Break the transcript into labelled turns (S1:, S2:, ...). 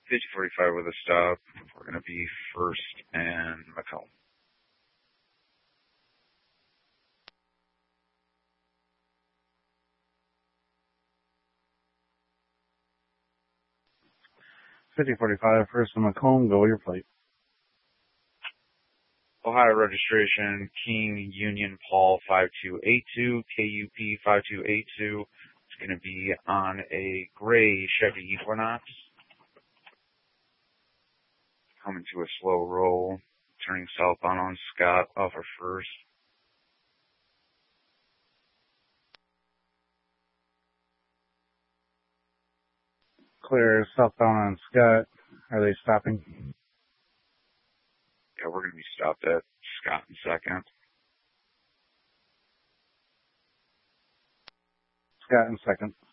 S1: 5045 with a stop. We're going to be First and Macomb.
S2: First and Macomb, go your plate.
S1: Ohio registration, King Union Paul 5282, KUP 5282. It's going to be on a gray Chevy Equinox. Coming to a slow roll, turning southbound on Scott off of First.
S2: Clear southbound on Scott. Are they stopping?
S1: Yeah, we're going to be stopped at Scott in second.
S2: Scott in second.